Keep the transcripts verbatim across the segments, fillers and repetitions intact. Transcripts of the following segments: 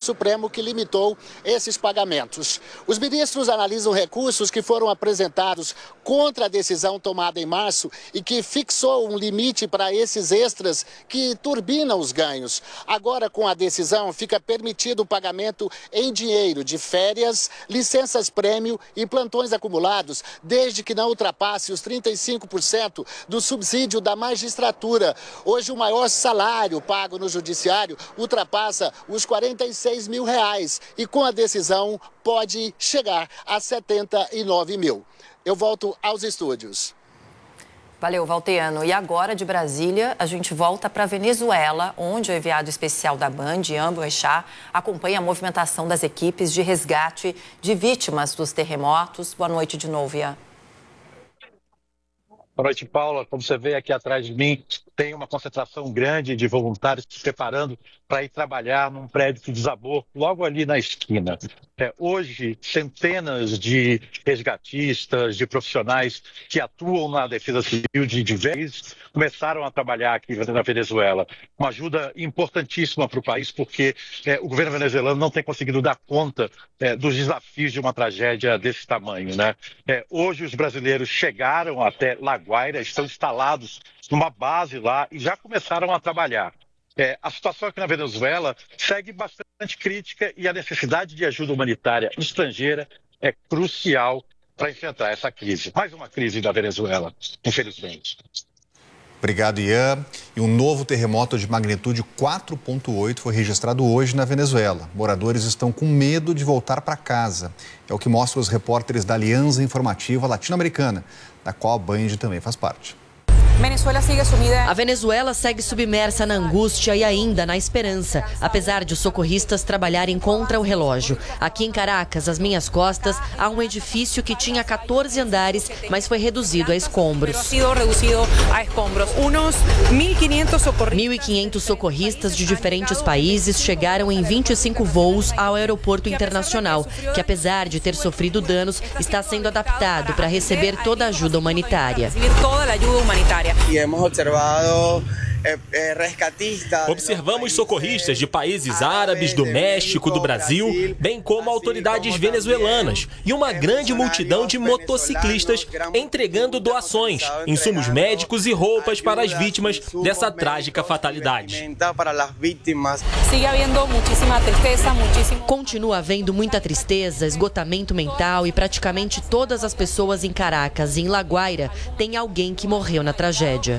Supremo que limitou esses pagamentos. Os ministros analisam recursos que foram apresentados contra a decisão tomada em março e que fixou um limite para esses extras que turbinam os ganhos. Agora, com a decisão, fica permitido o pagamento em dinheiro de férias, licenças prêmio e plantões acumulados, desde que não ultrapasse os trinta e cinco por cento do subsídio da magistratura. Hoje, o maior salário pago no judiciário ultrapassa os quarenta e seis mil reais e, com a decisão, pode chegar a setenta e nove mil. Eu volto aos estúdios. Valeu, Valteano. E agora, de Brasília, a gente volta para a Venezuela, onde o enviado especial da Band, Ian Boechat, acompanha a movimentação das equipes de resgate de vítimas dos terremotos. Boa noite de novo, Ian. Boa noite, Paula. Como você vê aqui atrás de mim, tem uma concentração grande de voluntários se preparando para ir trabalhar num prédio que desabou logo ali na esquina. É, hoje, centenas de resgatistas, de profissionais que atuam na defesa civil de diversos começaram a trabalhar aqui na Venezuela. Uma ajuda importantíssima para o país, porque é, o governo venezuelano não tem conseguido dar conta é, dos desafios de uma tragédia desse tamanho, né? É, hoje, os brasileiros chegaram até La Guaira, estão instalados numa base lá e já começaram a trabalhar. É, a situação aqui na Venezuela segue bastante crítica e a necessidade de ajuda humanitária estrangeira é crucial para enfrentar essa crise. Mais uma crise da Venezuela, infelizmente. Obrigado, Ian. E um novo terremoto de magnitude quatro ponto oito foi registrado hoje na Venezuela. Moradores estão com medo de voltar para casa. É o que mostram os repórteres da Aliança Informativa Latino-Americana, da qual a Band também faz parte. A Venezuela segue submersa na angústia e ainda na esperança, apesar de os socorristas trabalharem contra o relógio. Aqui em Caracas, às minhas costas, há um edifício que tinha quatorze andares, mas foi reduzido a escombros. mil e quinhentos socorristas de diferentes países chegaram em vinte e cinco voos ao aeroporto internacional, que apesar de ter sofrido danos, está sendo adaptado para receber toda a ajuda humanitária. E hemos observado Observamos socorristas de países árabes, do México, do Brasil, bem como autoridades venezuelanas e uma grande multidão de motociclistas entregando doações, insumos médicos e roupas para as vítimas dessa trágica fatalidade. Continua havendo muita tristeza, esgotamento mental e praticamente todas as pessoas em Caracas e em La Guaira têm alguém que morreu na tragédia.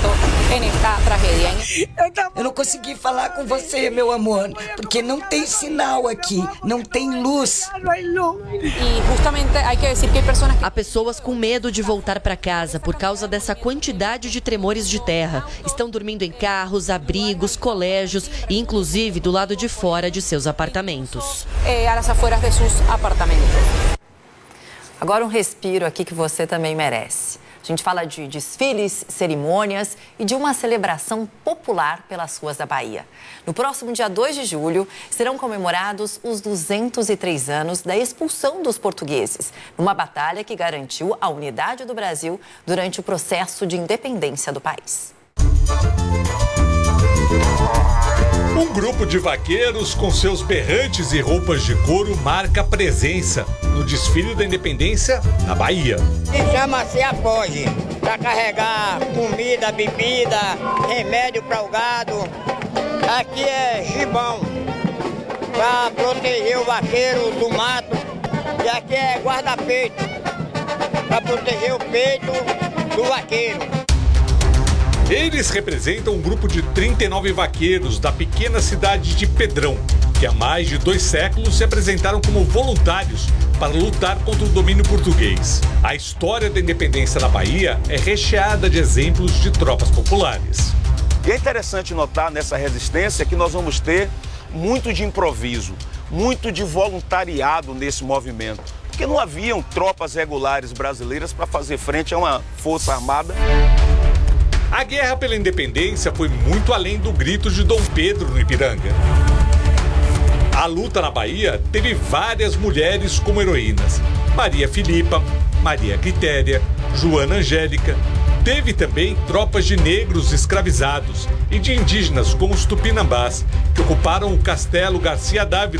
Eu não consegui falar com você, meu amor, porque não tem sinal aqui, não tem luz. Há pessoas com medo de voltar para casa por causa dessa quantidade de tremores de terra. Estão dormindo em carros, abrigos, colégios e inclusive do lado de fora de seus apartamentos. Agora um respiro aqui que você também merece. A gente fala de desfiles, cerimônias e de uma celebração popular pelas ruas da Bahia. No próximo dia dois de julho, serão comemorados os duzentos e três anos da expulsão dos portugueses, numa batalha que garantiu a unidade do Brasil durante o processo de independência do país. Um grupo de vaqueiros com seus berrantes e roupas de couro marca presença no desfile da independência na Bahia. Chama-se apoge para carregar comida, bebida, remédio para o gado. Aqui é gibão para proteger o vaqueiro do mato. E aqui é guarda-peito para proteger o peito do vaqueiro. Eles representam um grupo de trinta e nove vaqueiros da pequena cidade de Pedrão, que há mais de dois séculos se apresentaram como voluntários para lutar contra o domínio português. A história da independência da Bahia é recheada de exemplos de tropas populares. E é interessante notar nessa resistência que nós vamos ter muito de improviso, muito de voluntariado nesse movimento, porque não haviam tropas regulares brasileiras para fazer frente a uma força armada. A guerra pela independência foi muito além do grito de Dom Pedro no Ipiranga. A luta na Bahia teve várias mulheres como heroínas. Maria Filipa, Maria Quitéria, Joana Angélica. Teve também tropas de negros escravizados e de indígenas como os tupinambás, que ocuparam o Castelo Garcia Dávila